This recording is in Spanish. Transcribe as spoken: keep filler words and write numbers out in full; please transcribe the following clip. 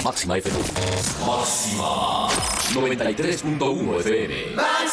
Máxima F M. Máxima noventa y tres punto uno F M.